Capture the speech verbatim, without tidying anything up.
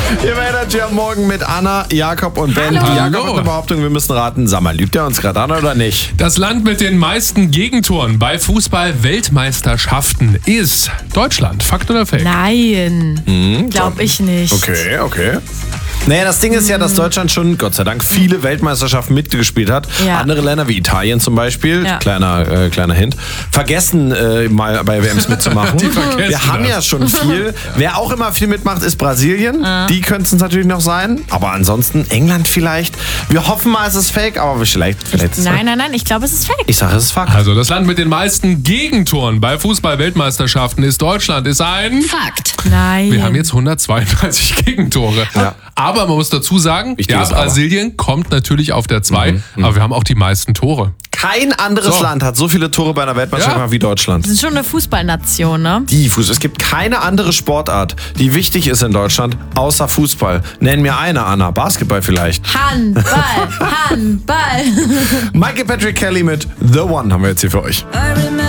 Ihr werdet ja morgen mit Anna, Jakob und Ben. Hallo. Jakob hat eine Behauptung, wir müssen raten. Sag mal, liebt er uns gerade an oder nicht? Das Land mit den meisten Gegentoren bei Fußball-Weltmeisterschaften ist Deutschland. Fakt oder Fake? Nein, mhm, glaube ich nicht. Okay, okay. Naja, das Ding ist ja, dass Deutschland schon, Gott sei Dank, viele Weltmeisterschaften mitgespielt hat. Ja. Andere Länder wie Italien zum Beispiel, Ja. kleiner, äh, kleiner Hint, vergessen äh, mal bei W Ms mitzumachen. Die vergessen Wir haben das. ja schon viel. Wer auch immer viel mitmacht, ist Brasilien. Die könnten es natürlich noch sein. Aber ansonsten England vielleicht. Wir hoffen mal, es ist fake, aber vielleicht, vielleicht ist es Nein, nein, nein, ich glaube, es ist fake. Ich sage, es ist Fakt. Also das Land mit den meisten Gegentoren bei Fußball-Weltmeisterschaften ist Deutschland. Ist ein... Fakt. Nein. Wir haben jetzt hundertzweiunddreißig Gegentore. Ja. Aber man muss dazu sagen, ja, Wichtiges Aber. Brasilien kommt natürlich auf der zwei, aber wir haben auch die meisten Tore. Kein anderes So. Land hat so viele Tore bei einer Weltmeisterschaft Ja. gemacht wie Deutschland. Wir sind schon eine Fußballnation, ne? Die Fußball. Es gibt keine andere Sportart, die wichtig ist in Deutschland, außer Fußball. Nenn mir eine, Anna. Basketball vielleicht. Handball, Handball. Michael Patrick Kelly mit The One haben wir jetzt hier für euch.